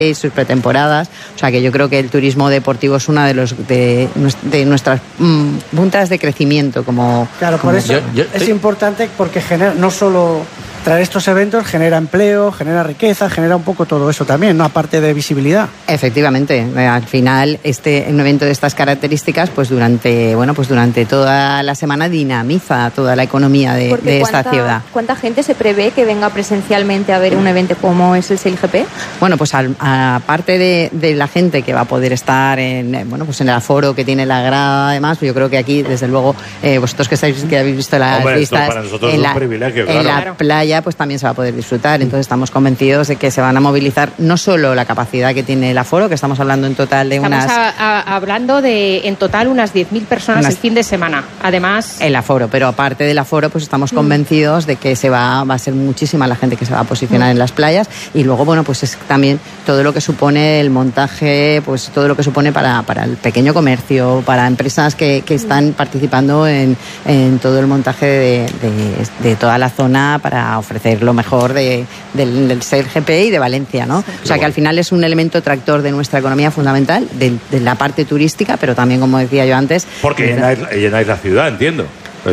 y sus pretemporadas. O sea que yo creo que el turismo deportivo es una de nuestras puntas de crecimiento. Claro, por eso es importante porque genera no solo traer estos eventos, genera empleo, genera riqueza, genera un poco todo eso también, ¿no? Aparte de visibilidad. Efectivamente, al final un evento de estas características pues durante toda la semana dinamiza toda la economía de esta ciudad. ¿Cuánta gente se prevé que venga presencialmente a ver un evento como es el SailGP? Bueno, pues aparte de la gente que va a poder estar en el aforo que tiene la grada, además, yo creo que aquí, desde luego, vosotros que habéis visto las vistas para nosotros es un privilegio, en la playa, pues también se va a poder disfrutar. Entonces estamos convencidos de que se van a movilizar no solo la capacidad que tiene el aforo, que estamos hablando en total de hablando de en total unas 10.000 personas el fin de semana. Además, el aforo, pero aparte del aforo, pues estamos convencidos de que va a ser muchísima la gente que se va a posicionar en las playas. Y luego, bueno, pues es también todo lo que supone el montaje, pues todo lo que supone para el pequeño comercio, para empresas que están participando en todo el montaje de toda la zona para ofrecer lo mejor del SailGP y de Valencia, ¿no? O sea que al final es un elemento tractor de nuestra economía fundamental, de la parte turística, pero también, como decía yo antes... Porque llenáis la ciudad, entiendo.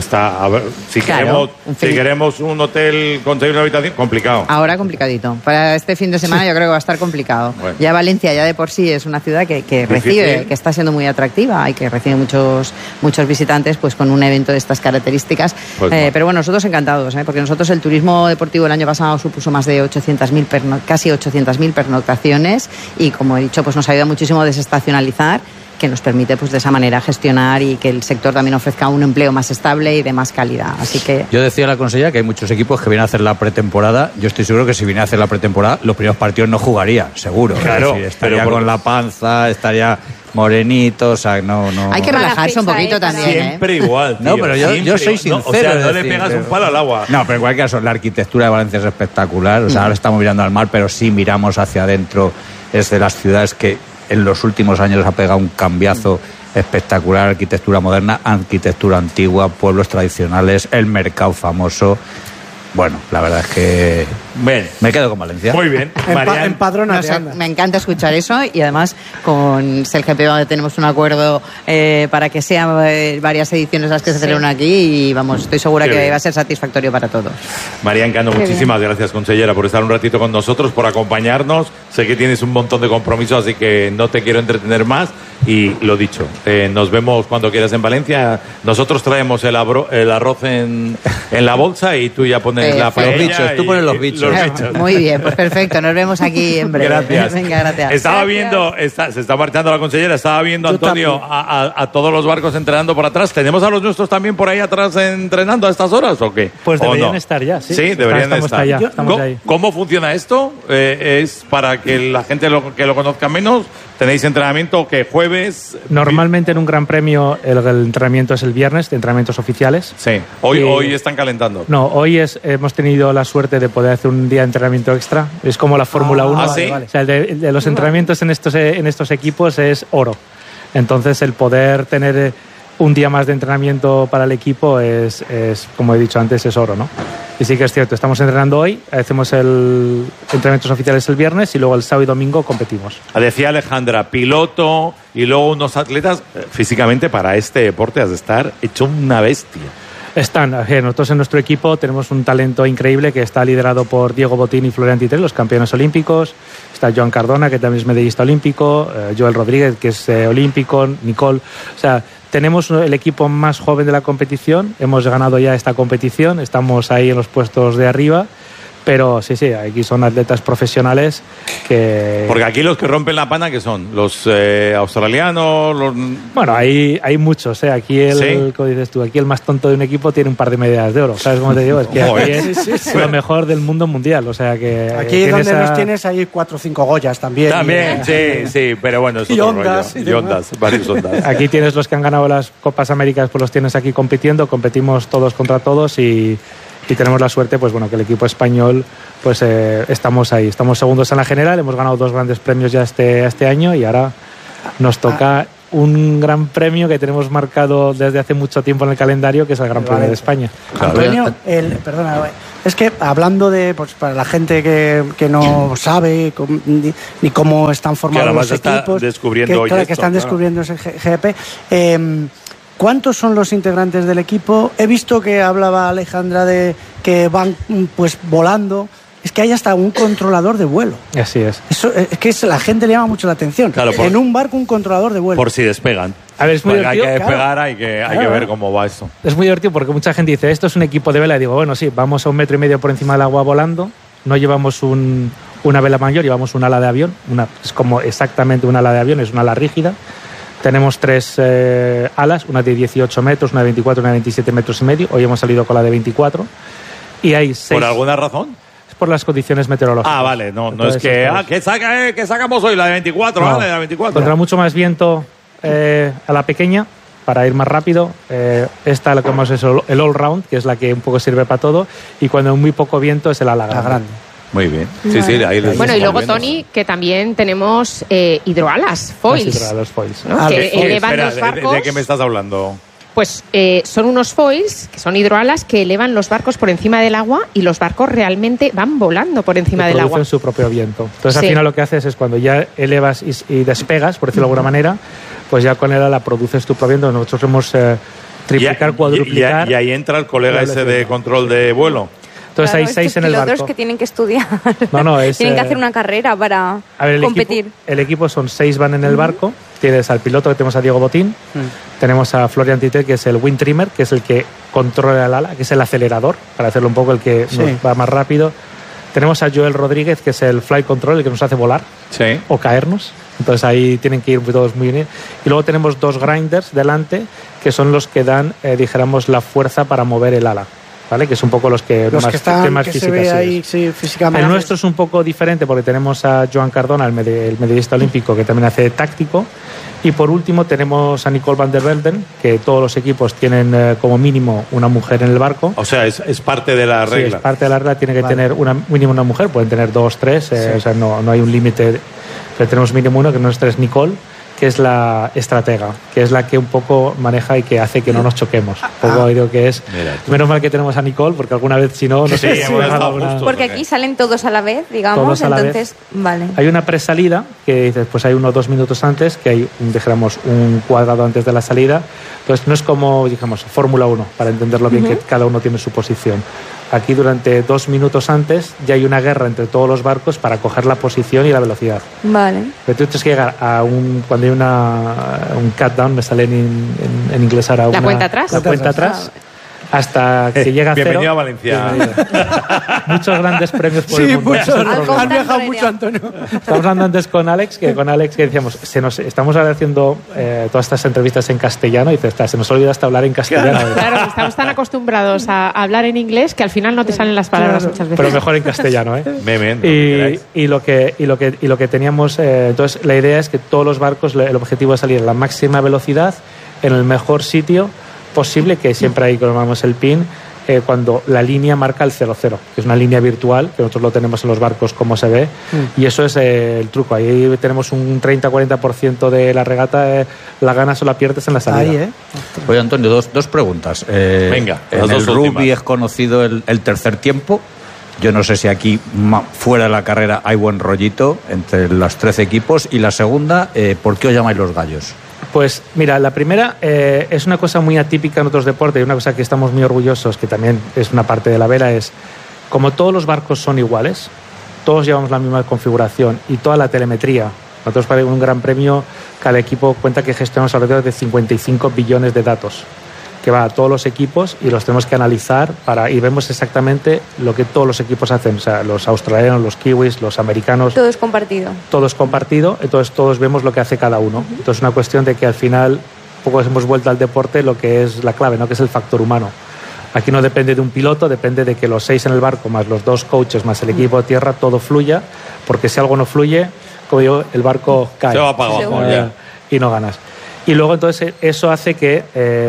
Si queremos un hotel, conseguir una habitación, complicado. Ahora complicadito. Para este fin de semana yo creo que va a estar complicado. Bueno. Ya Valencia ya de por sí es una ciudad que recibe, que está siendo muy atractiva y que recibe muchos visitantes, pues con un evento de estas características. Pero bueno, nosotros encantados, porque nosotros el turismo deportivo el año pasado supuso más de casi 800.000 pernoctaciones y, como he dicho, pues nos ayuda muchísimo a desestacionalizar, que nos permite pues de esa manera gestionar y que el sector también ofrezca un empleo más estable y de más calidad. Así que yo decía a la consejera que hay muchos equipos que vienen a hacer la pretemporada. Yo estoy seguro que si viene a hacer la pretemporada, los primeros partidos no jugaría, seguro. Claro, estaría con la panza, estaría morenito, o sea, no. Hay que relajarse un poquito también. Siempre igual, tío. No, pero yo soy sincero. O sea, no le pegas un palo al agua. No, pero en cualquier caso, la arquitectura de Valencia es espectacular. O sea, ahora estamos mirando al mar, pero sí miramos hacia adentro. Es de las ciudades que en los últimos años ha pegado un cambiazo espectacular. Arquitectura moderna, arquitectura antigua, pueblos tradicionales, el mercado famoso. Bueno, la verdad es que me quedo con Valencia. Muy bien. Me encanta escuchar eso y además con SailGP tenemos un acuerdo para que sean varias ediciones las que se celebran aquí y vamos, estoy segura que va a ser satisfactorio para todos. María Cano, muchísimas gracias, consellera, por estar un ratito con nosotros, por acompañarnos. Sé que tienes un montón de compromisos, así que no te quiero entretener más. Y lo dicho, nos vemos cuando quieras en Valencia. Nosotros traemos el arroz en la bolsa y tú ya pones la paella. Los bichos, tú pones los bichos. Muy bien, pues perfecto, nos vemos aquí en breve. Gracias. Venga, gracias. Estaba viendo, se está marchando la consellera, estaba viendo, Antonio, a todos los barcos entrenando por atrás. ¿Tenemos a los nuestros también por ahí atrás entrenando a estas horas o qué? Pues deberían estar ya, sí. Sí, deberían estar. Estamos ahí. ¿Cómo funciona esto? ¿Es para que la gente que lo conozca menos? ¿Tenéis entrenamiento que jueves? Normalmente en un gran premio el entrenamiento es el viernes, de entrenamientos oficiales. Sí. Hoy están calentando. No, hoy hemos tenido la suerte de poder hacer un día de entrenamiento extra. Es como la Fórmula 1. ¿Sí? O sea, de los entrenamientos en estos equipos es oro. Entonces el poder tener un día más de entrenamiento para el equipo es, como he dicho antes, es oro, ¿no? Y sí que es cierto, estamos entrenando hoy, hacemos el entrenamientos oficiales el viernes y luego el sábado y domingo competimos. Decía Alejandra, piloto y luego unos atletas. Físicamente para este deporte has de estar hecho una bestia. Nosotros en nuestro equipo tenemos un talento increíble que está liderado por Diego Botín y Florian Titré, los campeones olímpicos. Está Joan Cardona, que también es medallista olímpico, Joel Rodríguez, que es olímpico, Nicole. O sea, tenemos el equipo más joven de la competición, hemos ganado ya esta competición, estamos ahí en los puestos de arriba. Pero sí, aquí son atletas profesionales que... Porque aquí los que rompen la pana, ¿qué son? ¿Los australianos? Bueno, hay muchos, Aquí como dices tú, aquí el más tonto de un equipo tiene un par de medallas de oro. ¿Sabes cómo te digo? Es que aquí es lo mejor del mundo mundial. O sea que... Aquí donde nos tienes hay 4 o 5 Goyas también. También, sí, pero bueno, es otro rollo. Y ondas, varios ondas. Aquí tienes los que han ganado las Copas Américas, pues los tienes aquí compitiendo, competimos todos contra todos y tenemos la suerte, pues bueno, que el equipo español, pues estamos ahí, estamos segundos en la general, hemos ganado 2 grandes premios ya este año y ahora nos toca un gran premio que tenemos marcado desde hace mucho tiempo en el calendario, que es el Gran Premio de España. Antonio, Es que hablando de, pues para la gente que no sabe ni cómo están formados los equipos, que están descubriendo ese GP, ¿cuántos son los integrantes del equipo? He visto que hablaba Alejandra de que van pues volando. Es que hay hasta un controlador de vuelo. Así es. Eso es que la gente le llama mucho la atención. Claro, en un barco un controlador de vuelo. Por si despegan. A ver, es muy divertido. Hay que despegar, hay que ver cómo va esto. Es muy divertido porque mucha gente dice, esto es un equipo de vela. Y digo, bueno, sí, vamos a 1,5 metros por encima del agua volando. No llevamos una vela mayor, llevamos un ala de avión. Es como exactamente un ala de avión, es una ala rígida. Tenemos 3 alas, una de 18 metros, una de 24, una de 27 metros y medio. Hoy hemos salido con la de 24. Y hay 6... ¿Por alguna razón? Por las condiciones meteorológicas. Ah, vale, no es que que sacamos hoy la de 24, no, vale, la de 24. Contra mucho más viento a la pequeña, para ir más rápido. Esta lo que hemos es el all round, que es la que un poco sirve para todo, y cuando hay muy poco viento es el ala grande. Muy bien. Sí, ahí bueno, y luego, Tony, que también tenemos hidroalas, foils. Hidroalas foils, ¿no? Que elevan los barcos. ¿De qué me estás hablando? Pues son unos foils, que son hidroalas, que elevan los barcos por encima del agua y los barcos realmente van volando por encima del agua. Producen su propio viento. Entonces, al final lo que haces es cuando ya elevas y despegas, por decirlo de alguna manera, pues ya con el ala produces tu propio viento. Nosotros hemos triplicar, cuadruplicar. Y ahí entra el colega ese de control de vuelo. Entonces hay 6 en el barco. Pilotos que tienen que estudiar. Es, tienen que hacer una carrera para competir. El equipo son 6 van en el barco. Tienes al piloto, que tenemos a Diego Botín. Tenemos a Florian Titel, que es el wind trimmer, que es el que controla el ala, que es el acelerador, para hacerlo un poco el que nos va más rápido. Tenemos a Joel Rodríguez, que es el flight control, el que nos hace volar o caernos. Entonces ahí tienen que ir todos muy bien. Y luego tenemos 2 grinders delante, que son los que dan, dijéramos, la fuerza para mover el ala. ¿Vale? Que es un poco los que más que se ve ahí, físicamente. El nuestro es un poco diferente porque tenemos a Joan Cardona, el medallista olímpico, que también hace táctico. Y por último tenemos a Nicole van der Velden, que todos los equipos tienen como mínimo una mujer en el barco. O sea, es parte de la regla. Sí, es parte de la regla, tiene que tener mínimo una mujer, pueden tener 2, 3, o sea, no hay un límite, pero tenemos mínimo uno, que nuestra es Nicole, que es la estratega, que es la que un poco maneja y que hace que no nos choquemos. Un poco digo que es... Menos mal que tenemos a Nicole, porque alguna vez si no... Porque aquí salen todos a la vez, digamos, entonces... Vale. Hay una presalida, que dices, pues hay 1 o 2 minutos antes, que hay, dijéramos, un cuadrado antes de la salida. Entonces no es como, digamos, Fórmula 1, para entenderlo bien, que cada uno tiene su posición. Aquí durante 2 minutos antes ya hay una guerra entre todos los barcos para coger la posición y la velocidad. Vale. Pero tú tienes que llegar a cuando hay un countdown, me sale en inglés ahora. La cuenta atrás. La cuenta atrás. Hasta que llega a 0. Bienvenido a Valencia. Muchos grandes premios por el mundo. Han viajado mucho, Antonio. Estamos hablando antes con Alex, que decíamos, estamos haciendo todas estas entrevistas en castellano, y dice, se nos olvida hasta hablar en castellano. Claro, estamos tan acostumbrados a hablar en inglés que al final no te salen las palabras muchas veces. Pero mejor en castellano, y lo que teníamos, entonces la idea es que todos los barcos, el objetivo es salir a la máxima velocidad en el mejor sitio posible, que siempre ahí colocamos el pin cuando la línea marca el 0-0, que es una línea virtual, que nosotros lo tenemos en los barcos como se ve, y eso es el truco. Ahí tenemos un 30-40% de la regata, la ganas o la pierdes en la salida. Ahí, Oye, Antonio, dos preguntas. Venga, en el rugby es conocido el tercer tiempo. Yo no sé si aquí, fuera de la carrera, hay buen rollito entre los 13 equipos. Y la segunda, ¿por qué os llamáis los gallos? Pues mira, la primera es una cosa muy atípica en otros deportes, y una cosa que estamos muy orgullosos, que también es una parte de la vela, es como todos los barcos son iguales, todos llevamos la misma configuración y toda la telemetría. Nosotros, para un gran premio, cada equipo cuenta que gestionamos alrededor de 55 billones de datos, que va a todos los equipos y los tenemos que analizar y vemos exactamente lo que todos los equipos hacen, o sea, los australianos, los kiwis, los americanos. Todo es compartido. Todo es compartido, entonces todos vemos lo que hace cada uno. Entonces es una cuestión de que al final un poco hemos vuelto al deporte lo que es la clave, ¿no? Que es el factor humano. Aquí no depende de un piloto, depende de que los 6 en el barco, más los 2 coaches, más el equipo de tierra, todo fluya, porque si algo no fluye, como digo, el barco cae. Se va para abajo, y no ganas. Y luego entonces eso hace que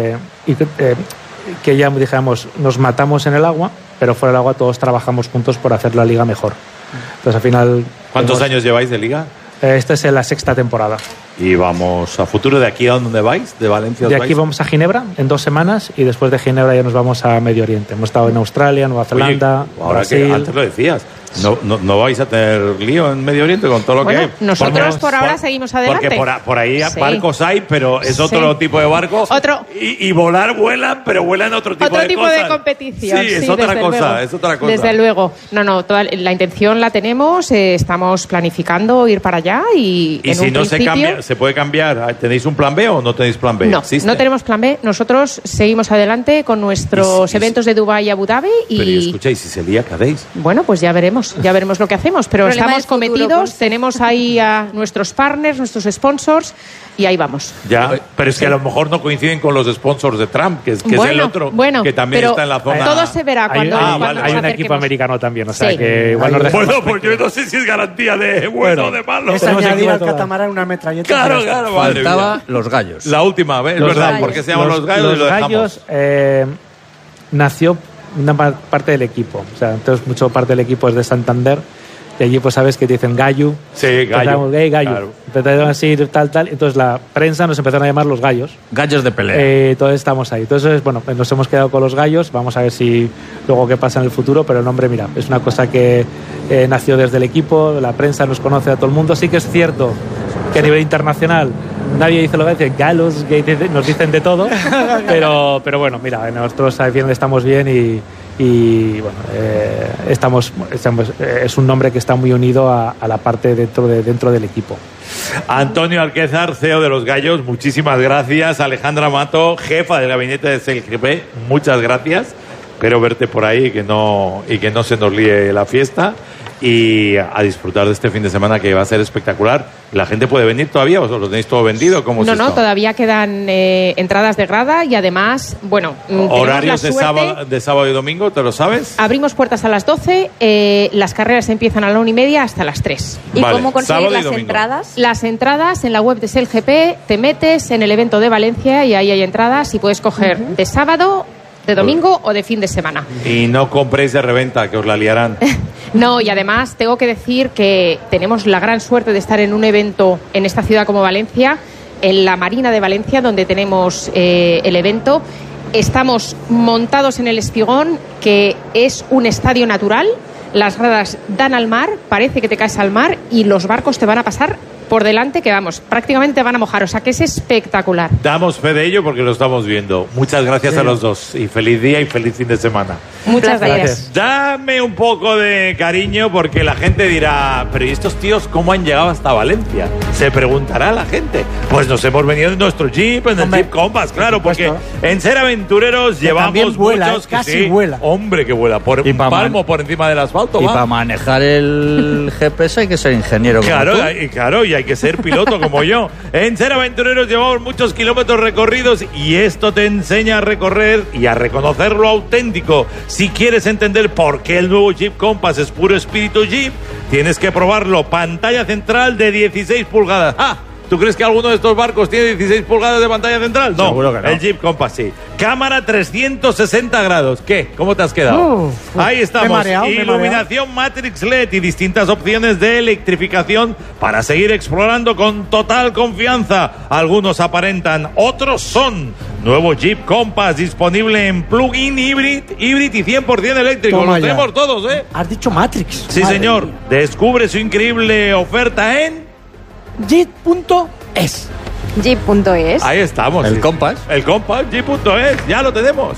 ya, digamos, nos matamos en el agua, pero fuera del agua todos trabajamos juntos por hacer la liga mejor. Entonces al final... ¿Cuántos años lleváis de liga? Esta es la 6ª temporada. Y vamos a futuro. ¿De aquí a dónde vais? ¿De Valencia? De aquí vamos a Ginebra en 2 semanas y después de Ginebra ya nos vamos a Medio Oriente. Hemos estado en Australia, Nueva Zelanda, ahora Brasil. Que antes lo decías. No vais a tener lío en Medio Oriente con todo lo que hay. Nosotros por ahora seguimos adelante. Porque por ahí barcos hay, pero es otro tipo de barco. Y volar vuelan, pero vuelan otro tipo de cosas. Otro tipo de competición. Sí, es otra cosa. Desde luego. La intención la tenemos, estamos planificando ir para allá y en si un no principio... se puede cambiar. ¿Tenéis un plan B o no tenéis plan B? No, no tenemos plan B. Nosotros seguimos adelante con nuestros eventos de Dubái y Abu Dhabi. Pero escucháis, si se lía, ¿qué hacéis? Bueno, pues ya veremos lo que hacemos, pero estamos cometidos, tenemos ahí a nuestros partners, nuestros sponsors y ahí vamos. Ya, pero es que a lo mejor no coinciden con los sponsors de Trump, que es el otro, que también está en la zona. Todo se verá cuando hay un equipo americano también, o sea que igual nos dejamos. Bueno, pues yo no sé si es garantía de bueno o de malo. Es añadir al catamarán una metralleta. Claro, faltaba los gallos. La última vez, ¿verdad? ¿Por qué se llaman los gallos? Los gallos nació una parte del equipo, o sea, entonces mucho parte del equipo es de Santander y allí pues sabes que te dicen gallo. Sí, gallo. Gallo. Claro. Empezaron a decir tal, entonces la prensa nos empezaron a llamar los gallos. Gallos de pelea. Entonces estamos ahí. Entonces, bueno, nos hemos quedado con los gallos, vamos a ver si luego qué pasa en el futuro, pero el nombre, mira, es una cosa que nació desde el equipo, la prensa nos conoce a todo el mundo. Sí que es cierto que a nivel internacional nadie dice lo que dicen, galos, nos dicen de todo, pero bueno, mira, nosotros al final estamos bien y bueno, es un nombre que está muy unido a la parte dentro del equipo. Antonio Alquézar, CEO de los Gallos, muchísimas gracias. Alejandra Mato, jefa del gabinete de CLGP, muchas gracias. Espero verte por ahí y que no se nos líe la fiesta. Y a disfrutar de este fin de semana que va a ser espectacular. ¿La gente puede venir todavía? ¿Os lo tenéis todo vendido? ¿Cómo No, todavía quedan entradas de grada y además, bueno... ¿Horarios de sábado y domingo? ¿Te lo sabes? Abrimos puertas a las 12, las carreras empiezan a la 1:30 hasta las 3. ¿Y cómo conseguir las entradas? Las entradas en la web de SELGP, te metes en el evento de Valencia y ahí hay entradas y puedes coger de sábado, de domingo o de fin de semana. Y no compréis de reventa, que os la liarán. No, y además tengo que decir que tenemos la gran suerte de estar en un evento en esta ciudad como Valencia, en la Marina de Valencia, donde tenemos el evento. Estamos montados en el Espigón, que es un estadio natural. Las gradas dan al mar, parece que te caes al mar y los barcos te van a pasar por delante, que vamos, prácticamente te van a mojar, o sea que es espectacular. Damos fe de ello porque lo estamos viendo. Muchas gracias a los dos y feliz día y feliz fin de semana. Muchas gracias. Dame un poco de cariño porque la gente dirá, pero ¿y estos tíos cómo han llegado hasta Valencia? Se preguntará la gente. Pues nos hemos venido en nuestro Jeep, en el Jeep Compass, claro, porque en Ser Aventureros llevamos muchos que casi vuela. Hombre, que vuela, por un palmo por encima del asfalto. Y para manejar el GPS hay que ser ingeniero. Claro, y hay que ser piloto como yo. En Ser Aventureros llevamos muchos kilómetros recorridos y esto te enseña a recorrer y a reconocer lo auténtico. Si quieres entender por qué el nuevo Jeep Compass es puro espíritu Jeep, tienes que probarlo. Pantalla central de 16 pulgadas. ¿Tú crees que alguno de estos barcos tiene 16 pulgadas de pantalla central? No, seguro que no. El Jeep Compass sí. Cámara 360 grados. ¿Qué? ¿Cómo te has quedado? Ahí estamos. Iluminación Matrix LED y distintas opciones de electrificación para seguir explorando con total confianza. Algunos aparentan, otros son. Nuevo Jeep Compass disponible en plug-in híbrido y 100% eléctrico. Los tenemos todos, ¿eh? Has dicho Matrix. Sí, señor. Descubre su increíble oferta en Jeep.es. Jeep.es. Ahí estamos. El Compass. El Compass, Jeep.es. Ya lo tenemos.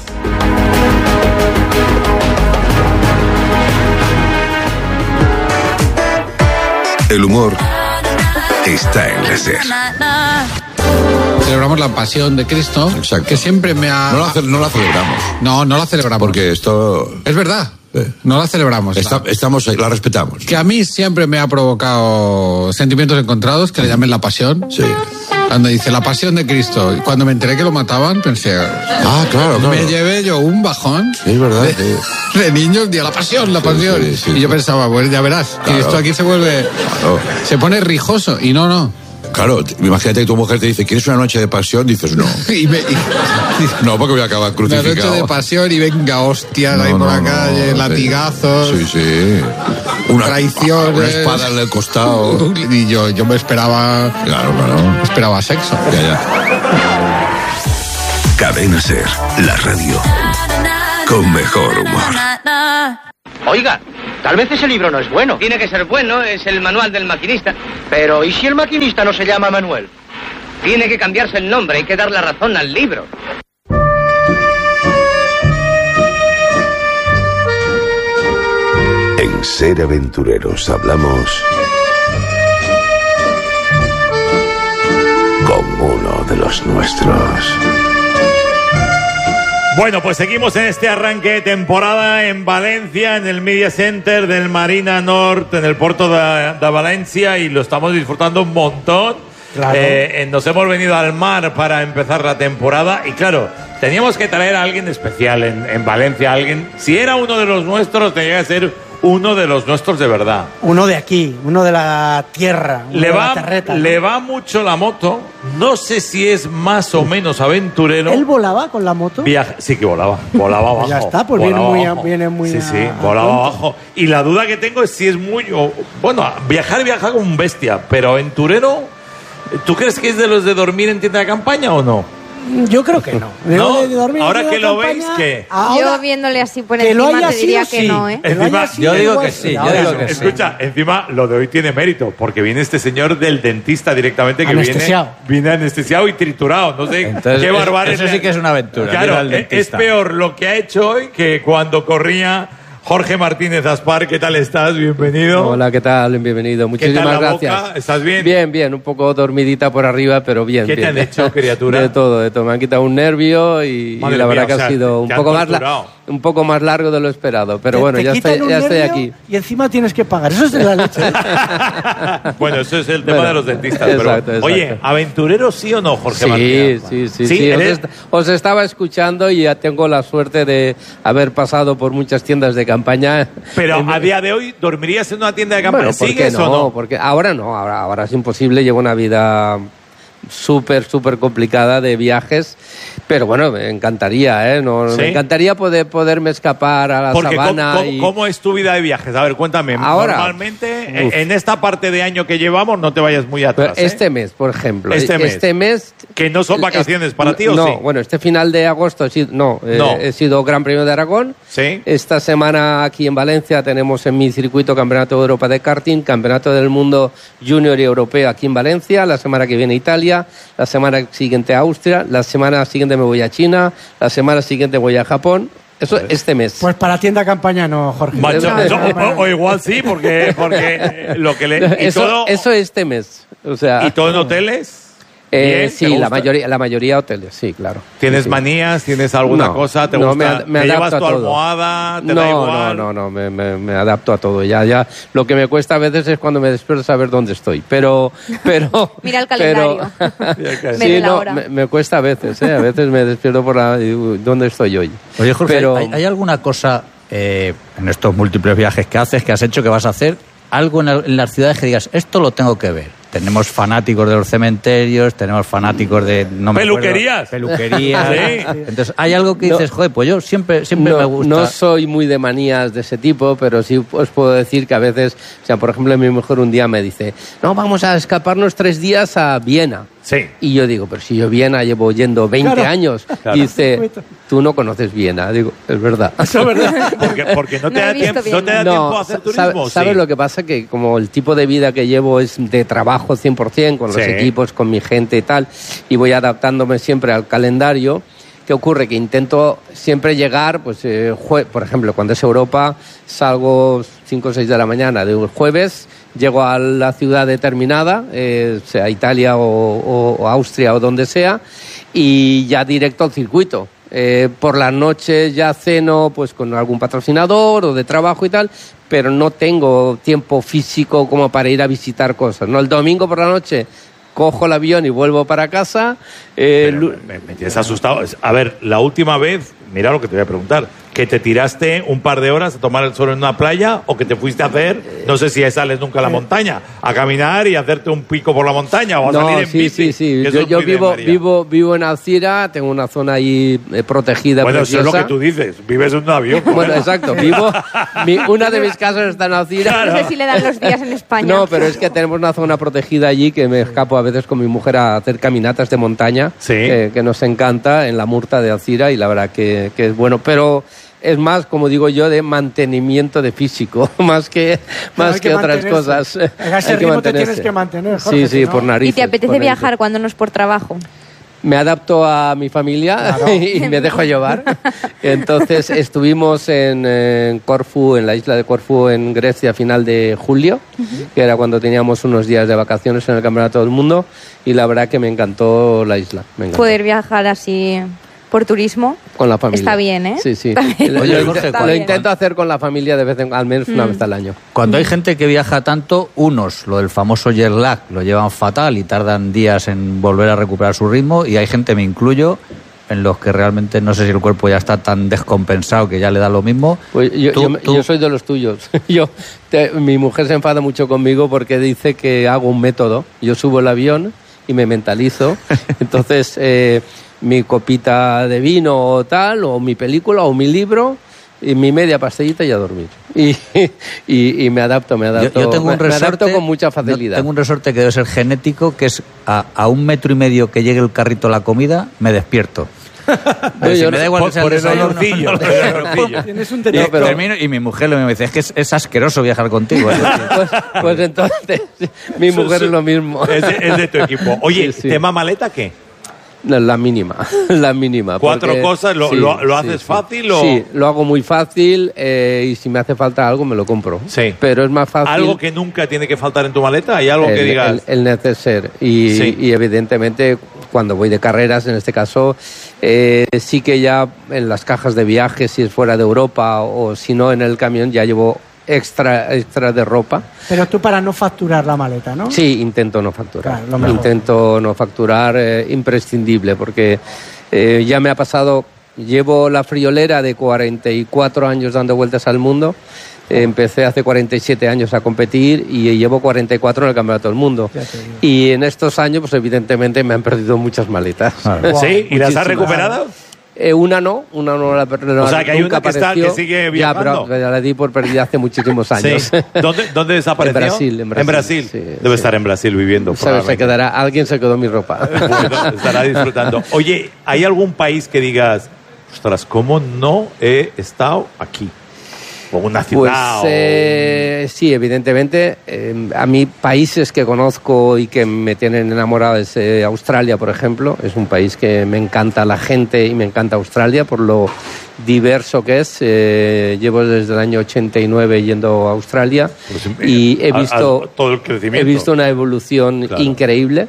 El humor está en la SER. Celebramos la pasión de Cristo. Exacto. Que siempre me ha... No la celebramos. No la celebramos. Porque esto... Es verdad. No la celebramos. La respetamos. Que a mí siempre me ha provocado sentimientos encontrados, que le llamen la pasión. Sí. Cuando dice la pasión de Cristo, y cuando me enteré que lo mataban, pensé... claro. Me llevé yo un bajón. Sí, es verdad. De niños, la pasión. Sí, y yo pensaba, bueno, ya verás, claro. Que esto aquí se vuelve... Claro. Se pone rijoso, y no. Claro, imagínate que tu mujer te dice, ¿quieres una noche de pasión? Dices, no. No, porque voy a acabar crucificado. Una noche de pasión y venga, hostias ahí por la calle, latigazos. Sí. Traiciones. Una espada en el costado. Y yo me esperaba... Claro. Esperaba sexo. Ya. Cadena SER, la radio con mejor humor. Oiga, tal vez ese libro no es bueno. Tiene que ser bueno, es el manual del maquinista. Pero, ¿y si el maquinista no se llama Manuel? Tiene que cambiarse el nombre, hay que dar la razón al libro. En SER Aventureros hablamos con uno de los nuestros. Bueno, pues seguimos en este arranque de temporada en Valencia, en el Media Center del Marina Nord, en el puerto de Valencia, y lo estamos disfrutando un montón. Claro. Nos hemos venido al mar para empezar la temporada y claro, teníamos que traer a alguien especial en Valencia, alguien, si era uno de los nuestros, tenía que ser uno de los nuestros de verdad. Uno de aquí, uno de la tierra, le va mucho la moto, no sé si es más o menos aventurero. ¿Él volaba con la moto? Sí que volaba abajo. Ya está, pues viene muy Sí, volaba abajo. Y la duda que tengo es si es bueno, viaja como un bestia, pero aventurero, ¿tú crees que es de los de dormir en tienda de campaña o no? Yo creo que no. Ahora que lo veis, ¿qué? Yo viéndole así por encima te diría que no, ¿eh? Yo digo que sí. Escucha, encima lo de hoy tiene mérito, porque viene este señor del dentista directamente que viene anestesiado y triturado. No sé. Entonces, qué barbaridad. Eso sí que es una aventura. Claro, es peor lo que ha hecho hoy que cuando corría Jorge Martínez Aspar. ¿Qué tal estás? Bienvenido. Hola, ¿qué tal? Bienvenido. Muchísimas gracias. Boca? ¿Estás bien? Bien. Un poco dormidita por arriba, pero bien. ¿Qué te han hecho, criatura? De todo. Me han quitado un nervio y la verdad que ha sido un poco más largo de lo esperado. Pero bueno, ya estoy aquí. Y encima tienes que pagar. Eso es de la leche. Bueno, eso es el tema de los dentistas. Exacto. Oye, ¿aventurero sí o no, Jorge Martínez? Sí. Os estaba escuchando y ya tengo la suerte de haber pasado por muchas tiendas de campaña. Pero a día de hoy, ¿dormirías en una tienda de campaña? Bueno, ¿sigues o no? Porque ahora no, ahora es imposible. Llevo una vida súper complicada de viajes, pero bueno, me encantaría, ¿eh? Me encantaría poderme escapar a la sabana. ¿Cómo es tu vida de viajes? A ver, cuéntame. Ahora, normalmente, en esta parte de año que llevamos, no te vayas muy atrás. Este mes, por ejemplo. Este mes. Que no son vacaciones para ti, ¿o sí? No, bueno, este final de agosto he sido Gran Premio de Aragón. Sí. Esta semana aquí en Valencia tenemos en mi circuito Campeonato de Europa de Karting, Campeonato del Mundo Junior y Europeo aquí en Valencia, la semana que viene Italia, la semana siguiente a Austria, la semana siguiente me voy a China, la semana siguiente voy a Japón. Eso este mes. Pues para tienda campaña no, Jorge. O igual sí, porque lo que le... Eso este mes. O sea, ¿y todo en hoteles? Sí, la mayoría hoteles, sí, claro. ¿Tienes manías? ¿Tienes alguna cosa? ¿Te gusta? Me ¿Te llevas tu todo. almohada? ¿Te da igual? No, me adapto a todo. Ya, lo que me cuesta a veces es cuando me despierto saber dónde estoy. Pero mira el calendario. Sí, me cuesta a veces, ¿eh? A veces me despierto por ¿dónde estoy hoy? Oye, Jorge, ¿hay alguna cosa en estos múltiples viajes que has hecho, que vas a hacer? Algo en las ciudades que digas, esto lo tengo que ver. Tenemos fanáticos de los cementerios, tenemos fanáticos de... Peluquerías. Sí. Entonces, hay algo que dices, joder, pues yo siempre me gusta... No soy muy de manías de ese tipo, pero sí os puedo decir que a veces... O sea, por ejemplo, mi mujer un día me dice, no, vamos a escaparnos 3 días a Viena. Sí. Y yo digo, pero si yo Viena llevo yendo 20 años. Claro. Y dice, tú no conoces Viena. Digo, es verdad. Eso es verdad. Porque no te da tiempo a hacer turismo. ¿Sabes lo que pasa? Que como el tipo de vida que llevo es de trabajo 100%, con los equipos, con mi gente y tal, y voy adaptándome siempre al calendario. ¿Qué ocurre? Que intento siempre llegar, pues, por ejemplo, cuando es Europa, salgo 5 o 6 de la mañana de un jueves, llego a la ciudad determinada, sea Italia o Austria o donde sea, y ya directo al circuito. Por las noches ya ceno pues con algún patrocinador o de trabajo y tal, pero no tengo tiempo físico como para ir a visitar cosas, ¿no? El domingo por la noche cojo el avión y vuelvo para casa. Me tienes asustado. A ver, la última vez, mira lo que te voy a preguntar. que te tiraste un par de horas a tomar el sol en una playa o que te fuiste a hacer, no sé si sales nunca a la montaña, a caminar y hacerte un pico por la montaña o a salir en bici. Sí. Yo vivo en Alcira, tengo una zona ahí protegida. Bueno, preciosa. eso es lo que tú dices, vives en un avión. Bueno, exacto, una de mis casas está en Alcira. Claro. No sé si le dan los días en España. No, pero es que tenemos una zona protegida allí que me escapo a veces con mi mujer a hacer caminatas de montaña, que nos encanta, en la Murta de Alcira, y la verdad que es bueno, pero es más, como digo yo, de mantenimiento de físico, más que otras cosas. A ese ritmo te tienes que mantener, Jorge, sí, ¿no? Por narices. ¿Y te apetece viajar cuando no es por trabajo? Me adapto a mi familia y me dejo llevar. Entonces estuvimos en Corfú, en la isla de Corfú, en Grecia, a final de julio, que era cuando teníamos unos días de vacaciones en el Campeonato del Mundo, y la verdad que me encantó la isla. Poder viajar así por turismo con la familia está bien, ¿eh? Sí. Lo intento hacer con la familia de vez en, al menos una vez al año. Cuando hay gente que viaja tanto, unos, lo del famoso jet lag, lo llevan fatal y tardan días en volver a recuperar su ritmo, y hay gente, me incluyo, en los que realmente no sé si el cuerpo ya está tan descompensado que ya le da lo mismo. Pues yo soy de los tuyos. Mi mujer se enfada mucho conmigo porque dice que hago un método. Yo subo el avión y me mentalizo. Entonces mi copita de vino o tal, o mi película o mi libro, y mi media pastillita y a dormir. Y me adapto. Yo tengo un resorte, me adapto con mucha facilidad. Tengo un resorte que debe ser genético, que es a 1,5 metros que llegue el carrito a la comida, me despierto. Si me da igual por el olorcillo. Tienes un termino y mi mujer me dice, es que es asqueroso viajar contigo. Pues entonces, mi mujer es lo mismo. Es de tu equipo. Oye, ¿tema maleta qué? La mínima. 4 cosas, ¿lo haces fácil o...? Sí, lo hago muy fácil, y si me hace falta algo me lo compro. Sí. Pero es más fácil... ¿Algo que nunca tiene que faltar en tu maleta? ¿Hay algo que digas...? El neceser. Y evidentemente, cuando voy de carreras, en este caso, sí que ya en las cajas de viaje, si es fuera de Europa o si no en el camión, ya llevo extra de ropa. Pero tú para no facturar la maleta, ¿no? Sí, intento no facturar. Claro, intento no facturar, imprescindible, porque ya me ha pasado, llevo la friolera de 44 años dando vueltas al mundo. Empecé hace 47 años a competir y llevo 44 en el Campeonato del Mundo. Y en estos años, pues evidentemente me han perdido muchas maletas. Wow. ¿Sí? ¿Y las has recuperado? Una no la perdí. O sea, que hay una que sigue viajando. Ya, pero la di por perdida hace muchísimos años. Sí. ¿Dónde desapareció? En Brasil. Sí, debe estar en Brasil viviendo. Alguien se quedó mi ropa. Estará disfrutando. Oye, ¿hay algún país que digas, ostras, cómo no he estado aquí? O una ciudad. Pues sí, evidentemente. A mí, países que conozco y que me tienen enamorado es Australia, por ejemplo. Es un país que me encanta la gente y me encanta Australia por lo diverso que es. Llevo desde el año 89 yendo a Australia y he visto todo el crecimiento. He visto una evolución increíble.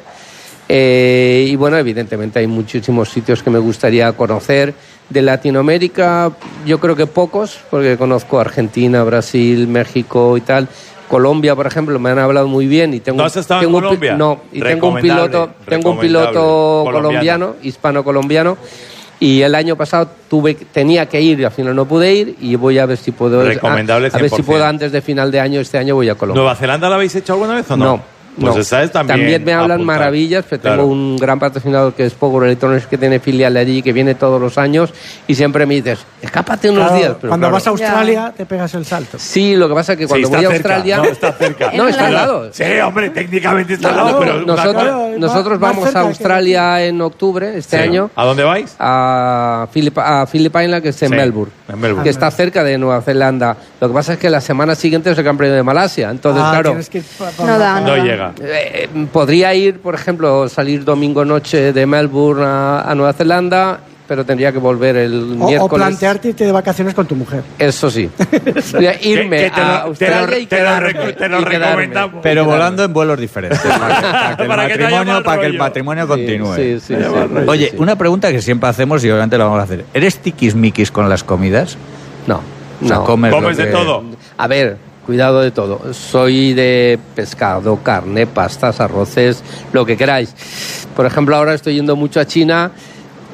Y bueno, evidentemente hay muchísimos sitios que me gustaría conocer. De Latinoamérica, yo creo que pocos, porque conozco Argentina, Brasil, México y tal. Colombia, por ejemplo, me han hablado muy bien y tengo. ¿No has estado en Colombia? Tengo un piloto colombiano, hispano-colombiano. Y el año pasado tenía que ir y al final no pude ir, y voy a ver si puedo. Recomendable 100%. A ver si puedo antes de final de año, este año voy a Colombia. ¿Nueva Zelanda la habéis hecho alguna vez o no? No. Pues esa es también me hablan maravillas, pero tengo un gran patrocinador que es Power Electronics, que tiene filial allí, que viene todos los años, y siempre me dices, escápate unos días. Pero cuando vas a Australia te pegas el salto. Sí, lo que pasa es que cuando voy a Australia... No, está cerca. No, está al lado. Sí, hombre, técnicamente está al lado, pero... Nosotros vamos a Australia en octubre, este año. ¿A dónde vais? A Phillip Island, que es en Melbourne, que está cerca de Nueva Zelanda. Lo que pasa es que la semana siguiente es el Gran Premio de Malasia, entonces claro... No llega. Podría ir, por ejemplo, salir domingo noche de Melbourne a Nueva Zelanda, pero tendría que volver el miércoles. O plantearte irte de vacaciones con tu mujer. Eso sí. Irme a Australia y quedarme. Te lo recomendamos. Pero volando en vuelos diferentes. Para que el matrimonio continúe. Sí. Oye, una pregunta que siempre hacemos y obviamente la vamos a hacer. ¿Eres tiquismiquis con las comidas? No. O sea, ¿Comes de todo? A ver... Cuidado de todo. Soy de pescado, carne, pastas, arroces, lo que queráis. Por ejemplo, ahora estoy yendo mucho a China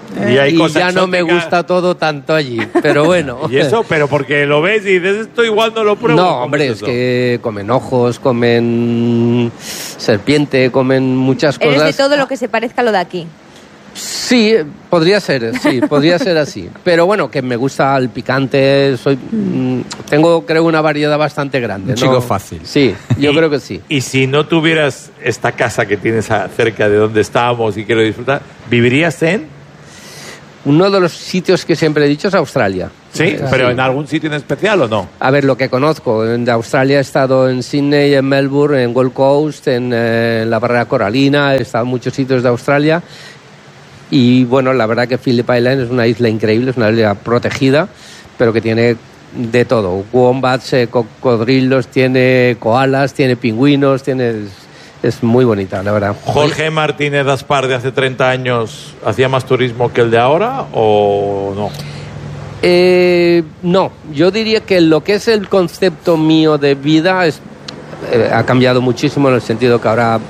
Y ya no me gusta todo tanto allí, pero bueno. ¿Y eso? ¿Pero porque lo ves y dices esto igual no lo pruebo? No, hombre, es que comen ojos, comen serpiente, comen muchas cosas. ¿Eres de todo lo que se parezca a lo de aquí? Sí, podría ser así. Pero bueno, que me gusta el picante, tengo creo una variedad bastante grande. Un chico fácil. Sí, yo creo que sí. Y si no tuvieras esta casa que tienes cerca de donde estábamos y quiero disfrutar, ¿vivirías en? Uno de los sitios que siempre he dicho es Australia. ¿Sí? ¿Pero en algún sitio en especial o no? A ver, lo que conozco. De Australia he estado en Sydney, en Melbourne, en Gold Coast, en la Barrera Coralina, he estado en muchos sitios de Australia. Y bueno, la verdad que Phillip Island es una isla increíble, es una isla protegida, pero que tiene de todo. Wombats, cocodrilos, tiene koalas, tiene pingüinos, es muy bonita, la verdad. ¿Jorge Martínez Aspar de hace 30 años hacía más turismo que el de ahora o no? No, yo diría que lo que es el concepto mío de vida ha cambiado muchísimo, en el sentido que ahora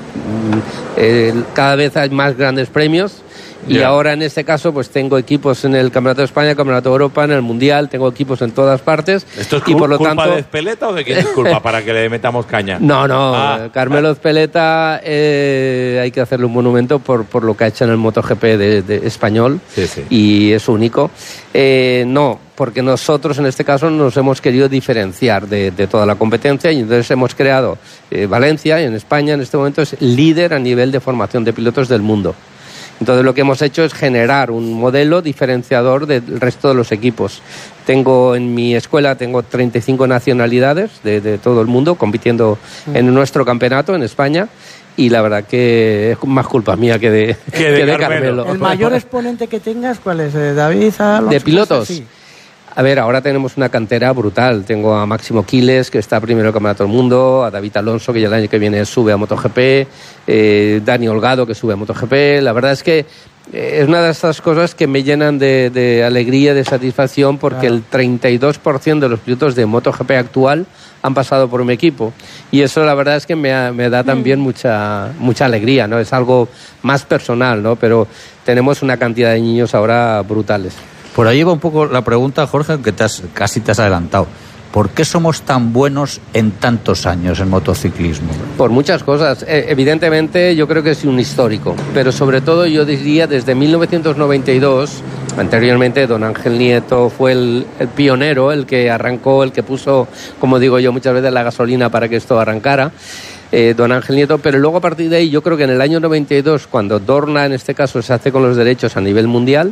cada vez hay más grandes premios. Y ahora en este caso pues tengo equipos en el Campeonato de España, Campeonato de Europa, en el Mundial, tengo equipos en todas partes. ¿Esto es culpa de Ezpeleta o de quién es culpa para que le metamos caña? No, Carmelo Ezpeleta hay que hacerle un monumento por lo que ha hecho en el MotoGP de español, sí. Y es único. No, porque nosotros en este caso nos hemos querido diferenciar de toda la competencia y entonces hemos creado Valencia, en España en este momento es líder a nivel de formación de pilotos del mundo. Entonces lo que hemos hecho es generar un modelo diferenciador del resto de los equipos. En mi escuela tengo 35 nacionalidades de todo el mundo compitiendo en nuestro campeonato en España. Y la verdad que es más culpa mía que de Carmelo. ¿El mayor exponente que tengas cuál es? ¿David Alonso? ¿De pilotos? Sí. A ver, ahora tenemos una cantera brutal. Tengo a Máximo Quiles, que está primero en el Campeonato del Mundo, a David Alonso, que ya el año que viene sube a MotoGP, Dani Holgado, que sube a MotoGP. La verdad es que es una de estas cosas que me llenan de alegría, de satisfacción, porque el 32% de los pilotos de MotoGP actual han pasado por mi equipo. Y eso la verdad es que me da también mucha alegría, ¿no? Es algo más personal, ¿no? Pero tenemos una cantidad de niños ahora brutales. Por ahí va un poco la pregunta, Jorge, que casi te has adelantado. ¿Por qué somos tan buenos en tantos años en motociclismo? Por muchas cosas. Evidentemente yo creo que es un histórico, pero sobre todo yo diría desde 1992, anteriormente don Ángel Nieto fue el pionero, el que arrancó, el que puso, como digo yo muchas veces, la gasolina para que esto arrancara. Don Ángel Nieto, pero luego a partir de ahí yo creo que en el año 92, cuando Dorna en este caso se hace con los derechos a nivel mundial,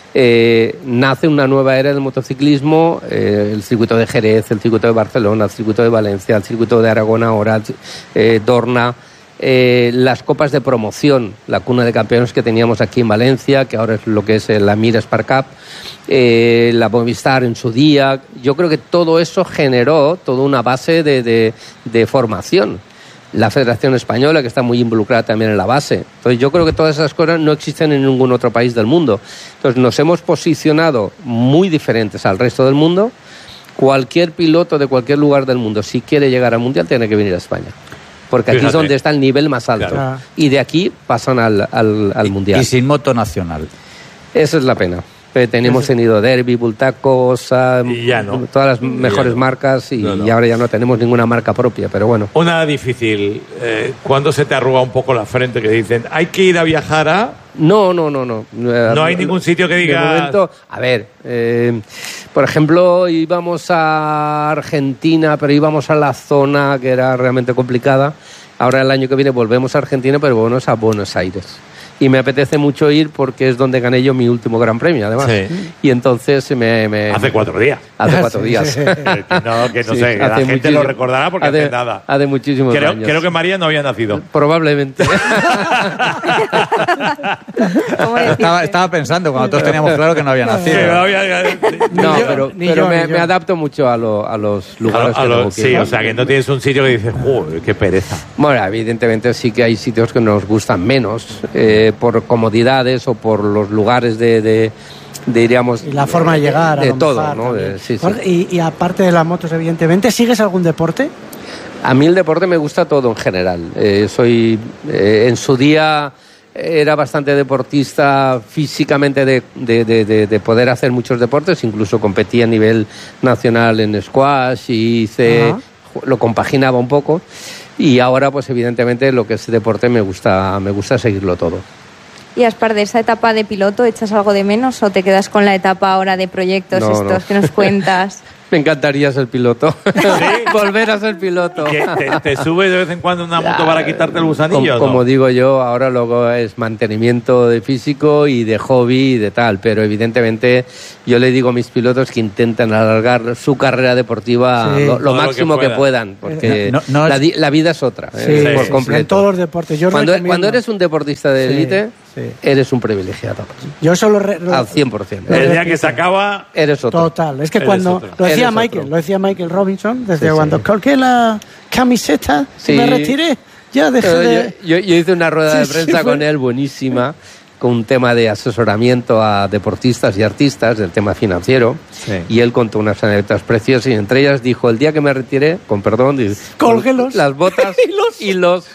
nace una nueva era del motociclismo, el circuito de Jerez, el circuito de Barcelona, el circuito de Valencia, el circuito de Aragón ahora, Dorna, las copas de promoción, la cuna de campeones que teníamos aquí en Valencia, que ahora es lo que es la Mira Spark Cup, la Movistar en su día. Yo creo que todo eso generó toda una base de formación. La Federación Española, que está muy involucrada también en la base. Entonces yo creo que todas esas cosas no existen en ningún otro país del mundo. Entonces nos hemos posicionado muy diferentes al resto del mundo. Cualquier piloto de cualquier lugar del mundo, si quiere llegar al Mundial, tiene que venir a España. Porque aquí es donde está el nivel más alto. Claro. Y de aquí pasan al Mundial. Y sin moto nacional. Esa es la pena. Tenemos tenido Derby, Bultaco, Osa, todas las mejores marcas y ahora ya no tenemos ninguna marca propia, pero bueno. Una difícil, ¿cuándo se te arruga un poco la frente que dicen, hay que ir a viajar a...? No. No hay ningún sitio que diga... De momento, a ver, por ejemplo, íbamos a Argentina, pero íbamos a la zona que era realmente complicada. Ahora el año que viene volvemos a Argentina, pero volvemos a Buenos Aires. Y me apetece mucho ir porque es donde gané yo mi último Gran Premio, además. Sí. Y entonces me... Hace 4 días. Hace 4 días. Sí. que no sé, la gente lo recordará porque hace nada. Hace muchísimos años. Creo que María no había nacido. Probablemente. Estaba pensando, cuando todos teníamos claro que no había nacido. Pero me adapto mucho a los lugares Sí, o sea, que no tienes un sitio que dices, ¡joder, qué pereza! Bueno, evidentemente sí que hay sitios que nos gustan menos, por comodidades o por los lugares diríamos... Y la forma de llegar. De todo, ¿no? Sí. Y aparte de las motos, evidentemente, ¿sigues algún deporte? A mí el deporte me gusta todo en general. Soy en su día... era bastante deportista físicamente de poder hacer muchos deportes, incluso competía a nivel nacional en squash y lo compaginaba un poco. Y ahora, pues evidentemente, lo que es deporte me gusta seguirlo todo. Y Aspar, de esa etapa de piloto, ¿echas algo de menos o te quedas con la etapa ahora de proyectos que nos cuentas? Me encantaría ser piloto. ¿Sí? Volver a ser piloto. ¿Te subes de vez en cuando una moto para quitarte el gusanillo? Como digo yo, ahora luego es mantenimiento de físico y de hobby y de tal, pero evidentemente yo le digo a mis pilotos que intenten alargar su carrera deportiva lo máximo que puedan, porque la vida es otra, por completo. En todos los deportes. Cuando eres un deportista de élite, eres un privilegiado. Yo solo al 100%. El día que se acaba, eres otro. Total. Es que cuando lo decía Michael Robinson, desde cuando colgué la camiseta y me retiré, ya dejé de... Yo hice una rueda de prensa con él buenísima, con un tema de asesoramiento a deportistas y artistas del tema financiero, y él contó unas anécdotas preciosas y entre ellas dijo: el día que me retiré, con perdón, colgué las botas y los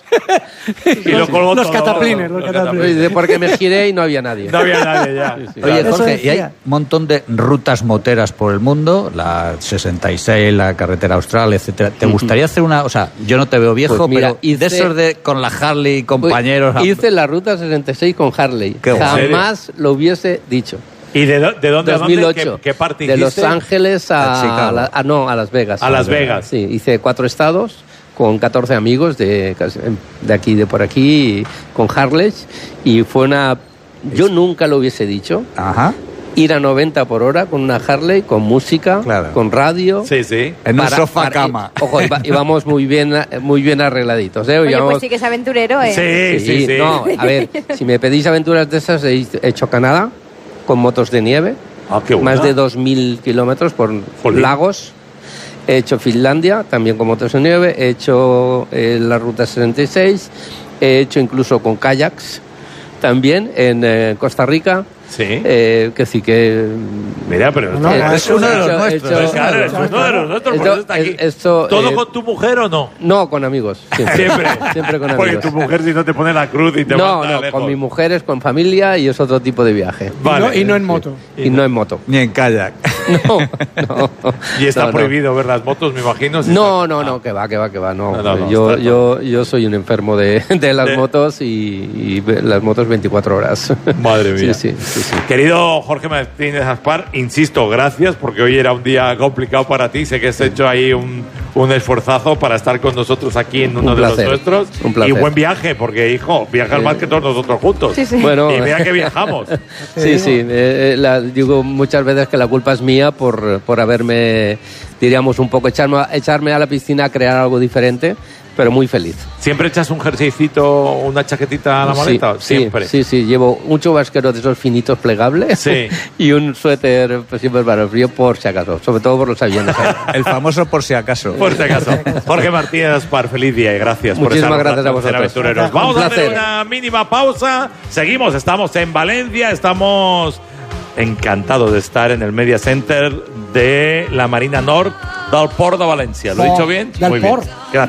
cataplines. Porque me giré y no había nadie. No había nadie ya. Oye, Jorge, y hay un montón de rutas moteras por el mundo, la 66, la carretera austral, etcétera. ¿Te gustaría hacer una...? O sea, yo no te veo viejo, pues mira, pero de esos con la Harley y compañeros... Hice la ruta 66 con Harley. Jamás lo hubiese dicho. ¿Y de dónde? 2008. ¿Qué parte hiciste? De Los Ángeles a Las Vegas. A Las Vegas. Sí, hice 4 estados con 14 amigos de aquí, de por aquí, con Harley, y fue yo nunca lo hubiese dicho. Ir a 90 por hora con una Harley, con música, con radio. Sí. En un sofá cama. Ojo, íbamos muy bien arregladitos. Oye, pues sí que es aventurero, ¿eh? Sí. No, a ver, si me pedís aventuras de esas, he hecho Canadá con motos de nieve. Qué buena. Más de 2.000 kilómetros por lagos. He hecho Finlandia, también con motos de nieve. He hecho la Ruta 66. He hecho incluso con kayaks también en Costa Rica. Sí. Que sí que... Mira, pero... es uno de los nuestros. Claro, es uno de los nuestros, por eso está aquí. ¿Todo con tu mujer o no? No, con amigos. Siempre con amigos. Porque tu mujer si no te pone la cruz y te manda lejos. No, con mi mujer es con familia y es otro tipo de viaje. Vale. Y no en moto. Y no en moto. Ni en kayak. No. Y está prohibido ver las motos, me imagino. No, que va. No. Yo soy un enfermo de las motos y las motos 24 horas. Madre mía. Sí. Querido Jorge Martínez Aspar, insisto, gracias, porque hoy era un día complicado para ti. Sé que has hecho ahí un esforzazo para estar con nosotros aquí en uno de los nuestros. Un placer. Y buen viaje, porque, hijo, viajas más que todos nosotros juntos. Sí. Bueno, y vea que viajamos. Sí. Digo muchas veces que la culpa es mía por haberme, diríamos, un poco echarme a la piscina a crear algo diferente. Pero muy feliz. ¿Siempre echas un jerseycito, una chaquetita a la maleta? Siempre. Sí. Llevo un chubasquero de esos finitos plegables y un suéter siempre para el frío, por si acaso. Sobre todo por los aviones. El famoso por si acaso. Por si acaso. Jorge Martínez Aspar, feliz día y gracias. Muchísimas gracias a vosotros. Aventureros. Vamos a hacer una mínima pausa. Seguimos, estamos en Valencia, estamos encantados de estar en el Media Center de la Marina Nord del Port de Valencia. ¿Lo he dicho bien? Muy bien. Gracias.